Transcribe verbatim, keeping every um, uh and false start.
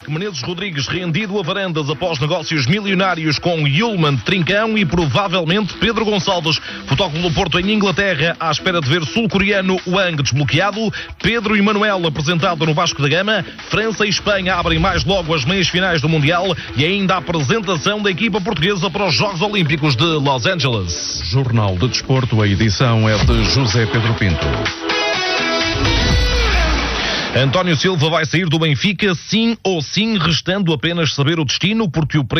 Menezes Rodrigues rendido a varandas após negócios milionários com Yulman Trincão e provavelmente Pedro Gonçalves. Futebol do Porto em Inglaterra à espera de ver sul-coreano Wang desbloqueado. Pedro e Manuel apresentado no Vasco da Gama. França e Espanha abrem mais logo as meias finais do Mundial e ainda a apresentação da equipa portuguesa para os Jogos Olímpicos de Los Angeles. Jornal de Desporto, a edição é de José Pedro Pinto. António Silva vai sair do Benfica, sim ou sim, restando apenas saber o destino, porque o preço